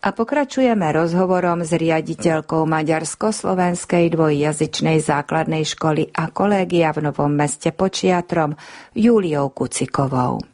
A pokračujeme rozhovorom s riaditeľkou maďarsko-slovenskej dvojjazyčnej základnej školy a kolégia v Novom Meste pod Šiatrom Júliou Kucikovou.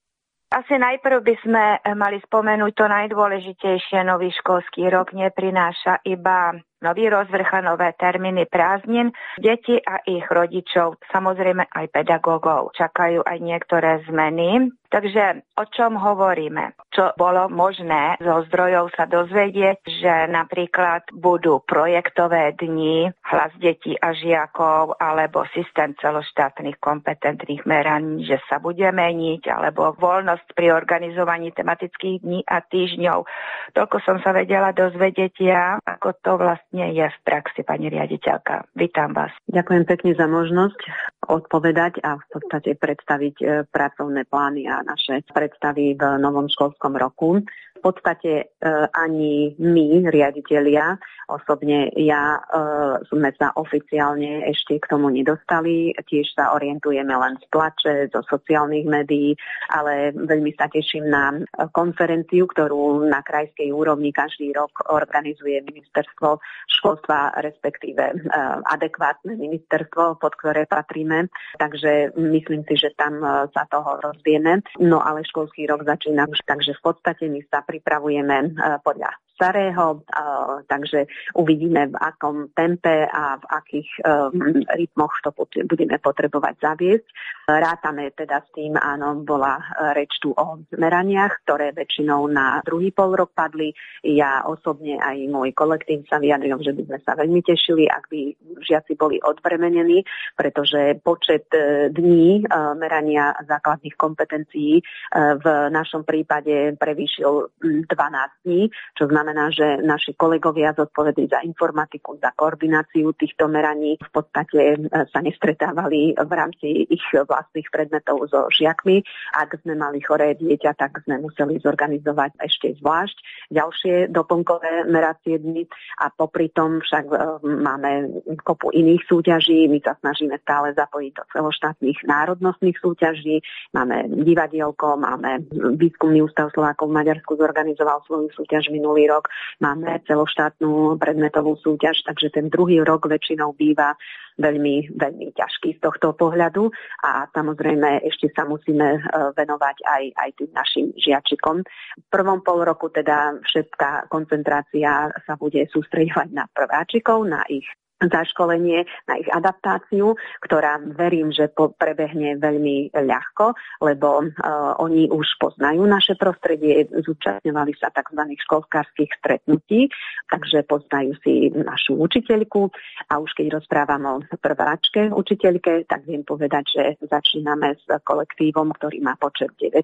Asi najprv by sme mali spomenúť to najdôležitejšie. Nový školský rok neprináša iba nový rozvrh a nové termíny prázdnin. Deti a ich rodičov, samozrejme aj pedagógov, čakajú aj niektoré zmeny. Takže o čom hovoríme? Čo bolo možné zo zdrojov sa dozvedieť, že napríklad budú projektové dni, hlas detí a žiakov, alebo systém celoštátnych kompetentných meraní, že sa bude meniť, alebo voľnosť pri organizovaní tematických dní a týždňov. Toľko som sa vedela dozvedieť ja, ako to vlastne je v praxi, pani riaditeľka. Vítam vás. Ďakujem pekne za možnosť odpovedať a v podstate predstaviť pracovné plány a naše predstavy v novom školskom roku. V podstate ani my, riaditelia, osobne ja, sme sa oficiálne ešte k tomu nedostali. Tiež sa orientujeme len z tlače, zo sociálnych médií, ale veľmi sa teším na konferenciu, ktorú na krajskej úrovni každý rok organizuje ministerstvo školstva, respektíve adekvátne ministerstvo, pod ktoré patríme. Takže myslím si, že tam sa toho rozvieme. No ale školský rok začína už, takže v podstate my sa pripravujeme podľa starého, takže uvidíme, v akom tempe a v akých rytmoch to budeme potrebovať zaviesť. Rátame teda s tým, áno, bola reč tu o meraniach, ktoré väčšinou na druhý polrok padli. Ja osobne aj môj kolektív sa vyjadril, že by sme sa veľmi tešili, ak by žiaci boli odbremenení, pretože počet dní merania základných kompetencií v našom prípade prevýšil 12 dní, čo znamená, že naši kolegovia zodpovední za informatiku, za koordináciu týchto meraní v podstate sa nestretávali v rámci ich vlastných predmetov so žiakmi. Ak sme mali choré dieťa, tak sme museli zorganizovať ešte zvlášť ďalšie doplnkové meracie dni a popri tom však máme kopu iných súťaží. My sa snažíme stále zapojiť do celoštátnych národnostných súťaží. Máme divadielko, máme Výskumný ústav Slovákov v Maďarsku zorganizoval svoju súťaž minulý rok. Máme celoštátnu predmetovú súťaž, takže ten druhý rok väčšinou býva veľmi, veľmi ťažký z tohto pohľadu a samozrejme ešte sa musíme venovať aj tým našim žiačikom. V prvom pol roku teda všetká koncentrácia sa bude sústreďovať na prváčikov, na ich zaškolenie, na ich adaptáciu, ktorá verím, že prebehne veľmi ľahko, lebo oni už poznajú naše prostredie, zúčastňovali sa tzv. Školskárskych stretnutí, takže poznajú si našu učiteľku a už keď rozprávam o prváčke učiteľke, tak viem povedať, že začíname s kolektívom, ktorý má počet 19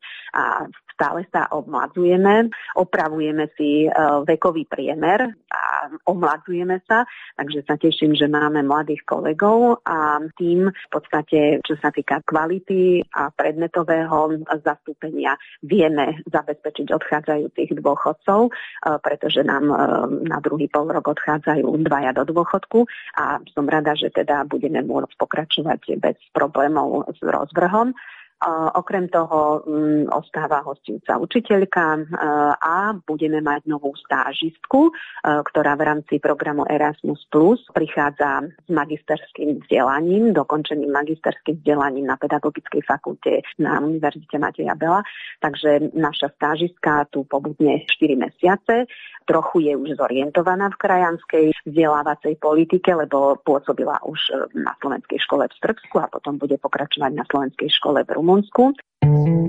a stále sa omladzujeme, opravujeme si vekový priemer a omladzujeme sa, takže sa teším, že máme mladých kolegov a tým v podstate, čo sa týka kvality a predmetového zastúpenia, vieme zabezpečiť odchádzajúcich dôchodcov, pretože nám na druhý polrok odchádzajú 2 do dôchodku a som rada, že teda budeme môcť pokračovať bez problémov s rozvrhom. Okrem toho ostáva hostujúca učiteľka a budeme mať novú stážistku, ktorá v rámci programu Erasmus Plus prichádza s magisterským vzdelaním, dokončeným magisterským vzdelaním na Pedagogickej fakulte na Univerzite Mateja Bela. Takže naša stážistka tu pobudne 4 mesiace. Trochu je už zorientovaná v krajanskej vzdelávacej politike, lebo pôsobila už na Slovenskej škole v Srbsku a potom bude pokračovať na Slovenskej škole v Rumunsku.